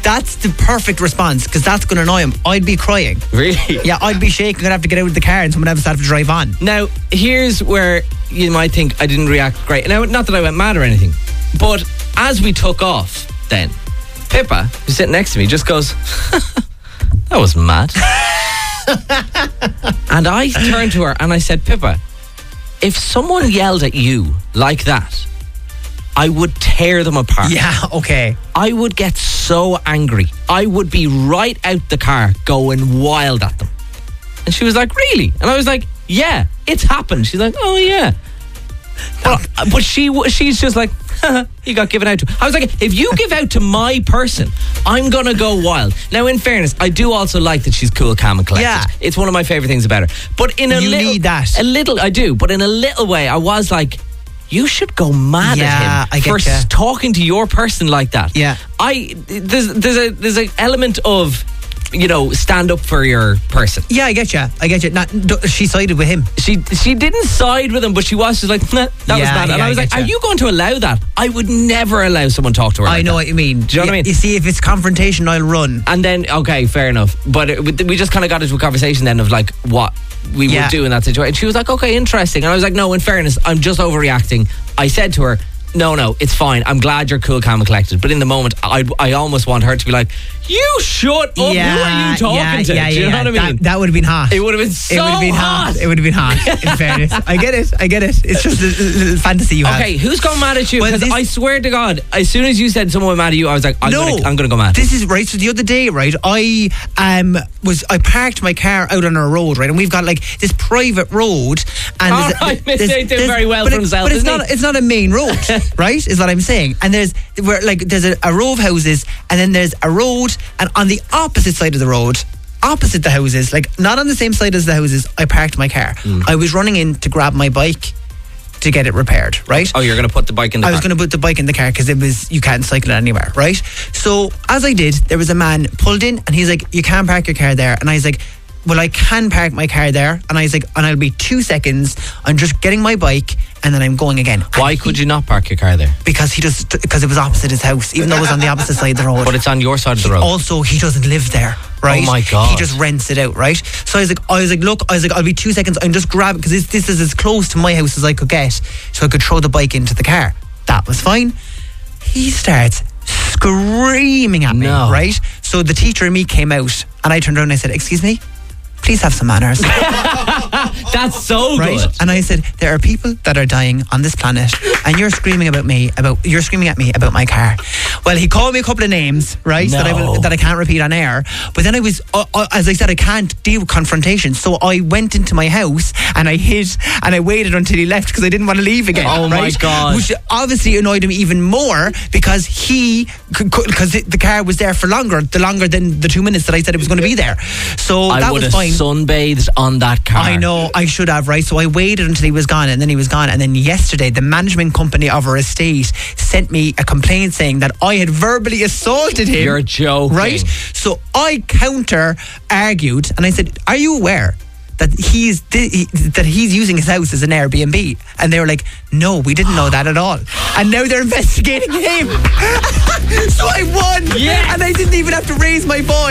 That's the perfect response, because that's going to annoy him. I'd be crying. Really? Yeah, I'd be shaking. I'd have to get out of the car and someone else would have to drive on. Now, here's where you might think I didn't react great. Now, not that I went mad or anything, but as we took off then, Pippa, who's sitting next to me, just goes, that was mad. And I turned to her and I said, Pippa, if someone yelled at you like that, I would tear them apart. Yeah, okay. I would get so angry. I would be right out the car going wild at them. And she was like, really? And I was like, yeah, it's happened. She's like, oh yeah. But she's just like, you got given out to. I was like, if you give out to my person, I'm going to go wild. Now, in fairness, I do also like that she's cool, calm and collected. Yeah. It's one of my favourite things about her. But in a You little... need that. A little, I do. But in a little way, I was like, you should go mad at him for talking to your person like that. Yeah. There's an element of, you know, stand up for your person. Yeah, I get you. She sided with him. She didn't side with him, but she was just like, nah, that was bad. And I was like, are you going to allow that? I would never allow someone to talk to her like I know that. what you mean. Do you know what I mean? You see, if it's confrontation, I'll run. And then, okay, fair enough. But we just kind of got into a conversation then of like what we would do in that situation. She was like, okay, interesting. And I was like, no, in fairness, I'm just overreacting. I said to her, no, it's fine. I'm glad you're cool, calm and collected. But in the moment, I almost want her to be like, you shut up. Who are you talking to? Do you know what I mean? That would have been hot. It would have been so hot. It would have been hot, in fairness. I get it. It's just a little fantasy you have. Okay, who's gone mad at you? Well, Because I swear to God, as soon as you said someone was mad at you, I was like, I'm going to go mad. This is right. So the other day, right, I parked my car out on our road, right, and we've got like this private road. And They do very well for themselves. But it's not a main road, right? Is what I'm saying. And there's a row of houses, and then there's a road, and on the opposite side of the road, opposite the houses, like not on the same side as the houses, I parked my car. I was running in to grab my bike to get it repaired, right? Oh, you're going to put the bike in the car? I was going to put the bike in the car because you can't cycle it anywhere, right? So as I did, there was a man pulled in and he's like, you can't park your car there. And I was like, well, I can park my car there. And I was like, and I'll be 2 seconds. I'm just getting my bike and then I'm going again. Why could you not park your car there? Because it was opposite his house, even though it was on the opposite side of the road. But it's on your side of the road. Also, he doesn't live there, right? Oh my God. He just rents it out, right? So I was like, look, I'll be 2 seconds. I'm just grabbing, because this is as close to my house as I could get, so I could throw the bike into the car. That was fine. He starts screaming at me, right? So the teacher and me came out, and I turned around and I said, excuse me? Please have some manners. That's so right? good. And I said, there are people that are dying on this planet, and you're screaming at me about my car. Well, he called me a couple of names, right? That I can't repeat on air. But then I was, as I said, I can't deal with confrontation. So I went into my house and I hid and I waited until he left because I didn't want to leave again. Oh right? my God. Which obviously annoyed him even more because the car was there for longer than the 2 minutes that I said it was going to be there. So that was fine. Sunbathed on that car. I know, I should have, right? So I waited until he was gone, and then he was gone. And then yesterday, the management company of our estate sent me a complaint saying that I had verbally assaulted him. You're joking. Right? So I counter-argued, and I said, are you aware that he's using his house as an Airbnb? And they were like, no, we didn't know that at all. And now they're investigating him. So I won. Yes. And I didn't even have to raise my voice.